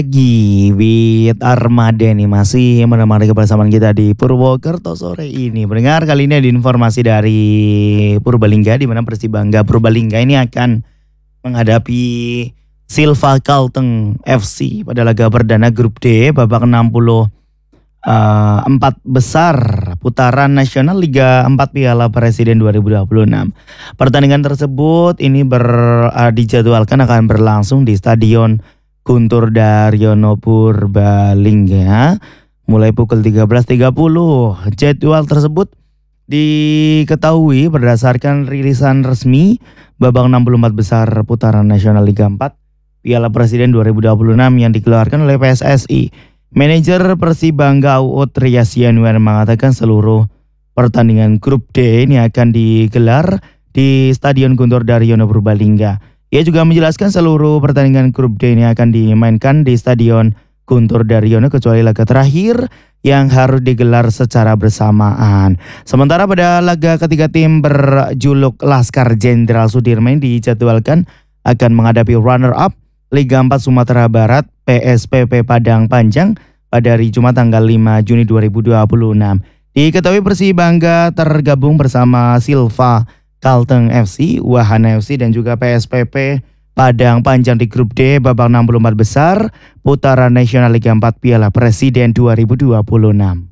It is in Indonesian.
Pagi with Armada nih masih menemani kebersamaan kita di Purwokerto sore ini. Mendengar kali ini ada informasi dari Purbalingga di mana Persibangga Purbalingga ini akan menghadapi Silva Kalteng FC pada laga perdana grup D babak 64 besar putaran nasional Liga 4 Piala Presiden 2026. Pertandingan tersebut ini dijadwalkan akan berlangsung di Stadion Guntur Daryono Purbalingga mulai pukul 13.30. Jadwal tersebut diketahui berdasarkan rilisan resmi babak 64 besar putaran nasional Liga 4 Piala Presiden 2026 yang dikeluarkan oleh PSSI. Manajer Persibangga Uut Rias Yanuar mengatakan seluruh pertandingan grup D ini akan digelar di Stadion Guntur Daryono Purbalingga. Ia juga menjelaskan seluruh pertandingan grup D ini akan dimainkan di Stadion Guntur Daryono kecuali laga terakhir yang harus digelar secara bersamaan. Sementara pada laga ketiga tim berjuluk Laskar Jenderal Sudirman dijadwalkan akan menghadapi runner-up Liga 4 Sumatera Barat PSPP Padang Panjang pada hari Jumat tanggal 5 Juni 2026. Diketahui Persibangga tergabung bersama Silva Kalteng FC, Wahana FC dan juga PSPP Padang Panjang di grup D babak 64 besar putaran nasional Liga 4 Piala Presiden 2026.